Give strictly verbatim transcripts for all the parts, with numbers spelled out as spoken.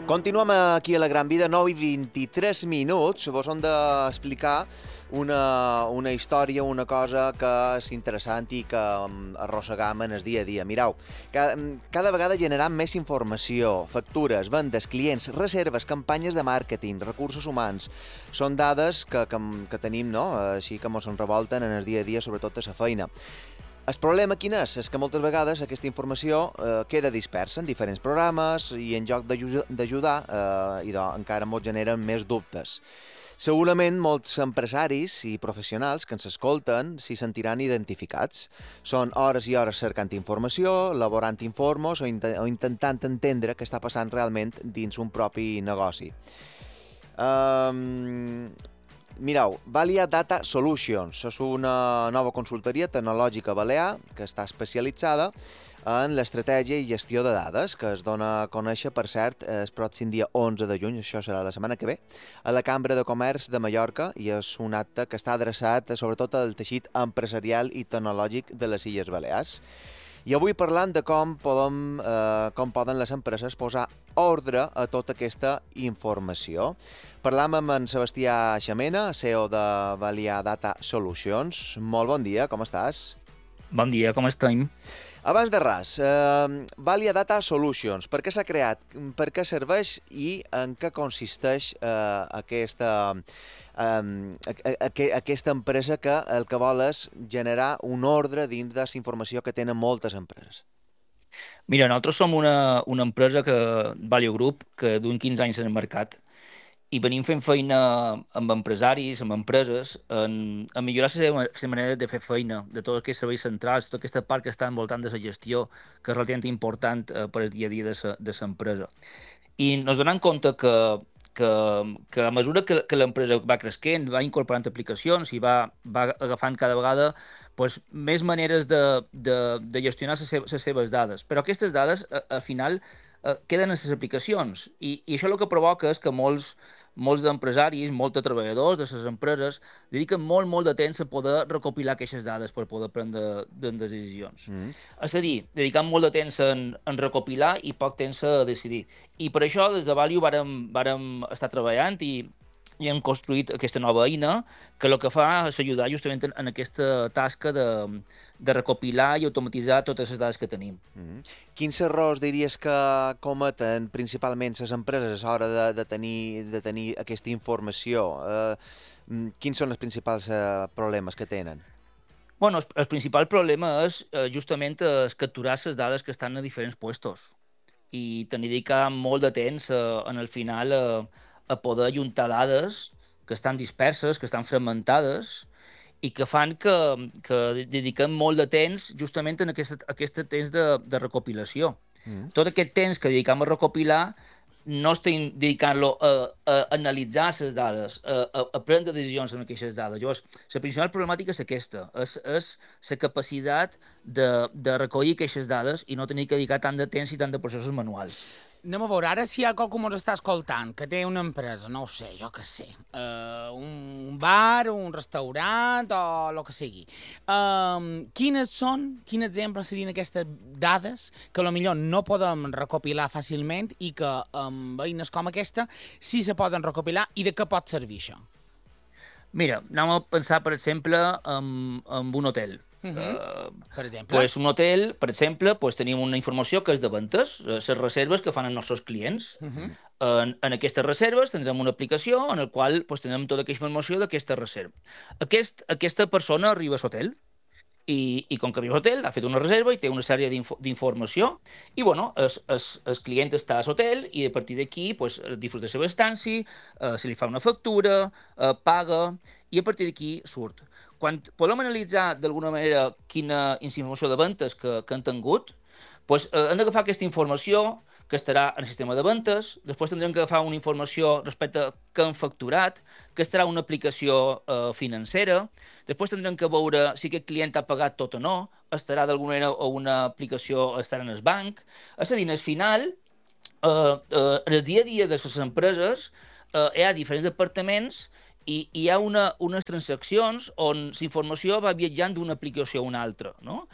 Continuem aquí a la Gran Vida, nou i vint-i-tres minuts. Vos hem d'explicar una, una història, una cosa que és interessant i que arrossegam en el dia a dia. Mireu, cada, cada vegada generam més informació, factures, vendes, clients, reserves, campanyes de màrqueting, recursos humans. Són dades que, que, que tenim, no?, així que ens revolten en el dia a dia, sobretot a la feina. El problema quin és? És que moltes vegades aquesta informació eh, queda dispersa en diferents programes i en lloc d'ajudar eh, i doncs, encara ens generen més dubtes. Segurament molts empresaris i professionals que ens escolten s'hi sentiran identificats. Són hores i hores cercant informació, elaborant informes o, int o intentant entendre què està passant realment dins un propi negoci. Um... Mireu, Valia Data Solutions és una nova consultoria tecnològica balear que està especialitzada en l'estratègia i gestió de dades, que es dona a conèixer, per cert, el pròxim dia onze de juny, això serà la setmana que ve, a la Cambra de Comerç de Mallorca, i és un acte que està adreçat sobretot al teixit empresarial i tecnològic de les Illes Balears. I avui parlant de com, podem, eh, com poden les empreses posar ordre a tota aquesta informació. Parlam amb en Sebastià Xamena, C E O de Valia Data Solutions. Molt bon dia, com estàs? Bon dia, com estem? Abans de res, eh, Valia Data Solutions, per què s'ha creat, per què serveix i en què consisteix eh, aquesta, eh, aquesta empresa que el que vol és generar un ordre dins de la informació que tenen moltes empreses? Mira, nosaltres som una, una empresa, que Value Group, que duim quinze anys en el mercat, i venim fent feina amb empresaris, amb empreses, en, en millorar la manera de fer feina, de tots aquests serveis centrals, tota aquesta part que està envoltant de la gestió, que és relativament important eh, per al dia a dia de l'empresa. I ens donem compte que, que, que a mesura que, que l'empresa va creixent, va incorporant aplicacions i va, va agafant cada vegada pues, més maneres de, de, de gestionar les seves, les seves dades. Però aquestes dades, al final, eh, queden en les aplicacions. I, i això el que provoca és que molts, molts d'empresaris, molts de treballadors de les empreses dediquen molt, molt de temps a poder recopilar aquestes dades per poder prendre decisions. Mm. És a dir, dedicant molt de temps en, en recopilar i poc temps a decidir. I per això, des de Value, vàrem, vàrem estar treballant i i hem construït aquesta nova eina que el que fa és ajudar justament en aquesta tasca de, de recopilar i automatitzar totes les dades que tenim. Mm-hmm. Quins errors diries que cometen principalment les empreses a l'hora de, de, tenir, de tenir aquesta informació? Eh, quins són els principals eh, problemes que tenen? Bueno, el, el principal problema és eh, justament es capturar les dades que estan a diferents puestos i tenir dedicar molt de temps eh, en el final eh, a poder ajuntar dades que estan disperses, que estan fragmentades i que fan que, que dediquem molt de temps justament en aquest, aquest temps de, de recopilació. Mm. Tot aquest temps que dedicam a recopilar no estem dedicant-lo a, a analitzar les dades, a, a, a prendre decisions en aquestes dades. Llavors, la principal problemàtica és aquesta, és, és la capacitat de, de recollir aquestes dades i no tenir que dedicar tant de temps i tant de processos manuals. Anem a veure, ara si hi ha qualcú que ens està escoltant, que té una empresa, no ho sé, jo què sé, uh, un bar, un restaurant o el que sigui. Uh, quines són, quin exemple serien aquestes dades que potser no podem recopilar fàcilment i que amb eines com aquesta sí se poden recopilar i de què pot servir això? Mira, anem a pensar, per exemple, en, en un hotel. Uh -huh. uh, per exemple? Pues un hotel, per exemple, pues tenim una informació que és de ventes, les reserves que fan els nostres clients. Uh -huh. en, en aquestes reserves tindrem una aplicació en la qual pues, tindrem tota aquesta informació d'aquesta reserva. Aquest, aquesta persona arriba a l'hotel i, i com que arriba a l'hotel ha fet una reserva i té una sèrie d'informació i bueno, el, el, el client està a l'hotel i a partir d'aquí pues, disfruta la seva estància, eh, se li fa una factura, eh, paga i a partir d'aquí surt. Quan podem analitzar d'alguna manera quina informació de ventes que, que han tingut, doncs, eh, hem d'agafar aquesta informació que estarà en el sistema de ventes, després tindrem que agafar una informació respecte a què han facturat, que estarà en una aplicació eh, financera, després tindrem que veure si aquest client ha pagat tot o no, estarà d'alguna manera o una aplicació estarà en el banc. És a dir, al final, eh, eh, en el dia a dia de les empreses eh, hi ha diferents departaments i hi ha una, unes transaccions on la informació va viatjant d'una aplicació a una altra, no?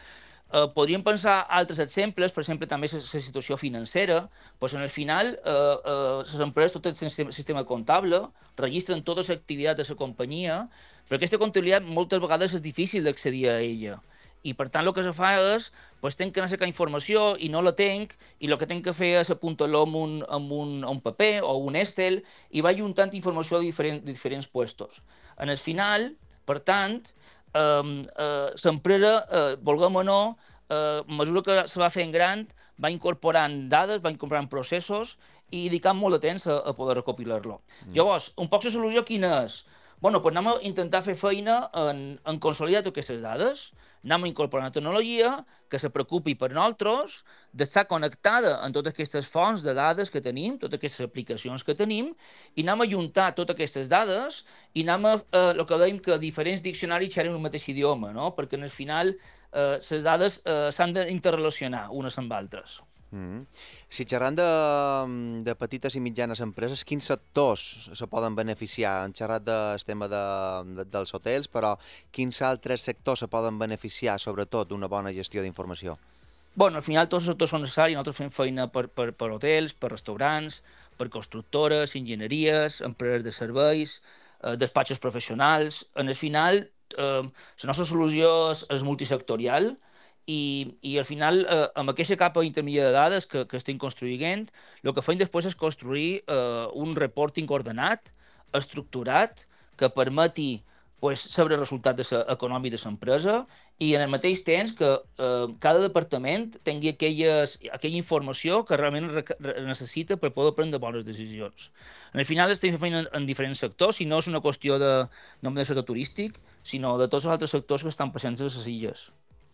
Eh, podríem pensar altres exemples, per exemple, també la situació financera. Pues en el final, eh, eh, les empreses, tot el sistema, sistema comptable, registren totes les activitats de la companyia, però aquesta comptabilitat moltes vegades és difícil d'accedir a ella. I, per tant, el que se fa és, pues, tenc que anar a cercar informació i no la tenc, i el que tenc que fer és apuntar-lo en, un, en un, un paper o un Excel, i va juntant informació de diferents, de diferents puestos. En el final, per tant, eh, eh, l'empresa, eh, vulguem o no, eh, a mesura que se va fent gran, va incorporant dades, va incorporant processos i dedicant molt de temps a, a poder recopilar-lo. Mm. Llavors, un poc la solució quina és? Bueno, doncs anem a intentar fer feina en, en consolidar totes aquestes dades, anem a incorporar una tecnologia que se preocupi per nosaltres, d'estar connectada amb totes aquestes fonts de dades que tenim, totes aquestes aplicacions que tenim, i anem a juntar totes aquestes dades i anem a, eh, el que dèiem que diferents diccionaris xerren un mateix idioma, no? Perquè en el final eh, les dades eh, s'han d'interrelacionar unes amb altres. Mm. Si xerrant de, de petites i mitjanes empreses, quins sectors se poden beneficiar? Hem xerrat del tema de, de, dels hotels, però quins altres sectors se poden beneficiar, sobretot, d'una bona gestió d'informació? Bueno, al final tots els sectors són necessaris. Nosaltres fem feina per, per, per hotels, per restaurants, per constructores, enginyeries, empreses de serveis, eh, despatxos professionals. En el final, eh, la nostra solució és, és multisectorial, I, i al final, eh, amb aquesta capa intermèdia de dades que, que estem construint, el que fem després és construir eh, un reporting ordenat, estructurat, que permeti pues, saber el resultat de econòmic de l'empresa i en el mateix temps que eh, cada departament tingui aquelles, aquella informació que realment necessita per poder prendre bones decisions. En el final estem fent en, en diferents sectors, i no és una qüestió de, no del sector turístic, sinó de tots els altres sectors que estan presents a les illes.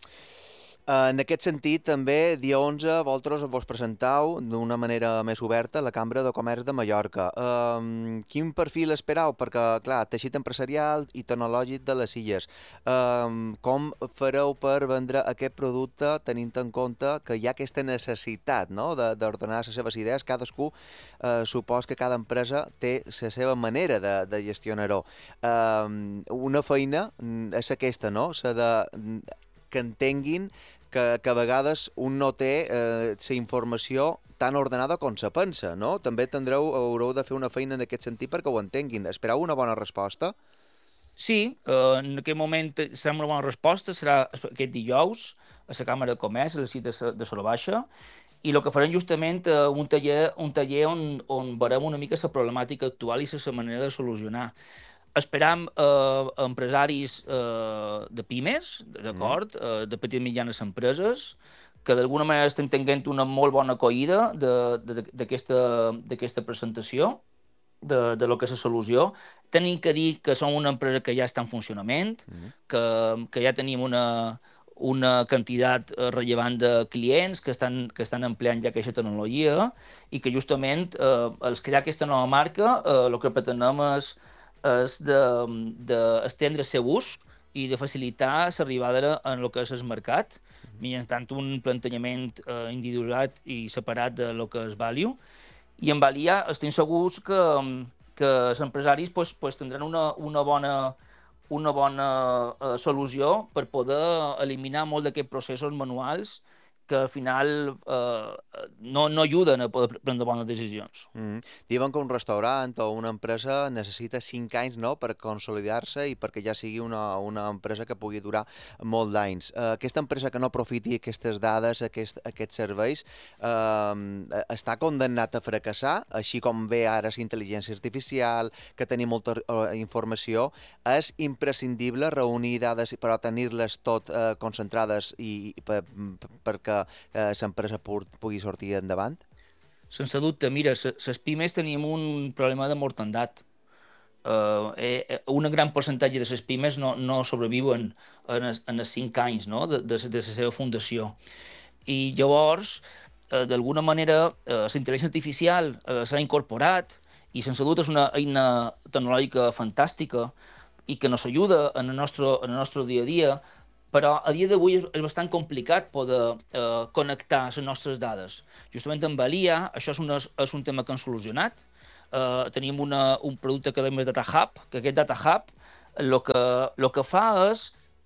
En aquest sentit, també, dia onze, vosaltres vos presentau d'una manera més oberta a la Cambra de Comerç de Mallorca. Um, quin perfil esperau? Perquè, clar, teixit empresarial i tecnològic de les illes. Um, com fareu per vendre aquest producte tenint en compte que hi ha aquesta necessitat, no?, d'ordenar les seves idees? Cadascú, uh, supos que cada empresa té la seva manera de, de gestionar-ho. Um, una feina és aquesta, no?, la de que entenguin que, que a vegades un no té eh, la informació tan ordenada com se pensa, no? També tindreu, haureu de fer una feina en aquest sentit perquè ho entenguin. Espereu una bona resposta? Sí, eh, en aquest moment serà una bona resposta, serà aquest dijous a la Càmera de Comerç, a la cita de Sola Baixa, i el que farem justament eh, un taller, un taller on, on veurem una mica la problemàtica actual i la manera de solucionar. Esperam eh, empresaris eh, de pimes, d'acord, mm. eh, de petites i mitjanes empreses, que d'alguna manera estem tenint una molt bona acollida d'aquesta presentació, de, de lo que és la solució. Tenim que dir que som una empresa que ja està en funcionament, mm. que, que ja tenim una, una quantitat rellevant de clients que estan, que estan empleant ja aquesta tecnologia i que justament eh, als crear aquesta nova marca eh, el que pretenem és és d'estendre el seu ús i de facilitar l'arribada en el que és el mercat, mitjançant un plantejament eh, individualitzat i separat de lo que és value. I en Valia estem segurs que, que els empresaris pues, pues, tindran una, una bona, una bona eh, solució per poder eliminar molt d'aquests processos manuals que al final eh, no, no ajuden a poder prendre bones decisions. Mm. Diuen que un restaurant o una empresa necessita cinc anys, no?, per consolidar-se i perquè ja sigui una, una empresa que pugui durar molt d'anys. Uh, aquesta empresa que no aprofiti aquestes dades, aquest, aquests serveis, uh, està condemnat a fracassar, així com ve ara la intel·ligència artificial, que tenim molta uh, informació. És imprescindible reunir dades però tenir-les tot uh, concentrades i, i per, perquè eh, l'empresa pugui sortir endavant? Sense dubte. Mira, les pimes tenim un problema de mortandat. Uh, eh, un gran percentatge de les pimes no, no sobreviuen en, en els cinc anys, no?, de, de, de la seva fundació. I llavors, eh, d'alguna manera, eh, la intel·ligència artificial eh, s'ha incorporat i sense dubte és una eina tecnològica fantàstica i que ens ajuda en el nostre, en el nostre dia a dia, però a dia d'avui és bastant complicat poder eh, connectar les nostres dades. Justament amb Valia, això és, una, és un tema que hem solucionat. Eh, tenim una, un producte que dèiem Data Hub, que aquest Data Hub el que, el que fa és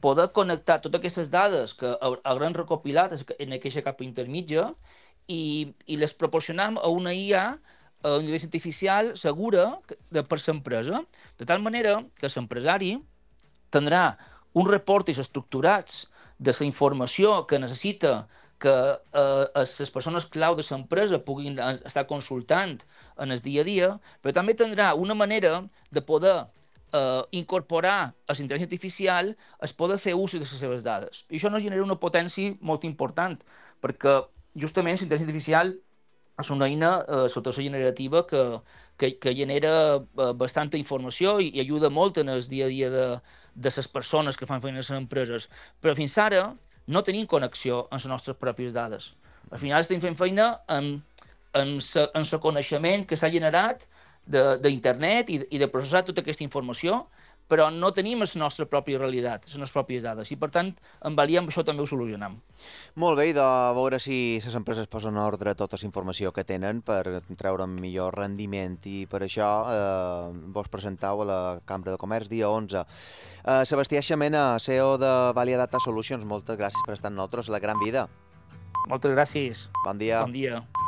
poder connectar totes aquestes dades que hauran recopilat en aquesta capa intermitja i, i les proporcionam a una I A, a una intel·ligència artificial segura de, per l'empresa, de tal manera que l'empresari tindrà uns reports estructurats de la informació que necessita que eh, les persones clau de l'empresa puguin estar consultant en el dia a dia, però també tindrà una manera de poder eh, incorporar a la intel·ligència artificial es poder fer ús de les seves dades. I això nos genera una potència molt important, perquè justament la intel·ligència artificial és una eina eh, sota la generativa que, que, que genera eh, bastanta informació i, i ajuda molt en el dia a dia de, de les persones que fan feina a les empreses. Però fins ara no tenim connexió amb les nostres pròpies dades. Al final estem fent feina amb, amb el coneixement que s'ha generat d'internet i, i de processar tota aquesta informació, però no tenim la nostra pròpia realitat, les nostres pròpies dades, i per tant, amb Valia amb això també ho solucionam. Molt bé, i de veure si les empreses posen en ordre tota la informació que tenen per treure un millor rendiment, i per això eh, vos presentau a la Cambra de Comerç dia onze. Eh, Sebastià Xamena, C E O de Valia Data Solutions, moltes gràcies per estar amb nosaltres, la gran vida. Moltes gràcies. Bon dia. Bon dia.